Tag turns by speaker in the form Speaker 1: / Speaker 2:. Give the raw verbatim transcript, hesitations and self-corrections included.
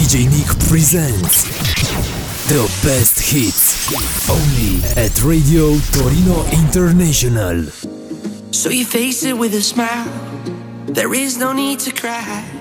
Speaker 1: J Nick presents the best hits only at Radio Torino International.
Speaker 2: So you face it with a smile. There is no need to cry.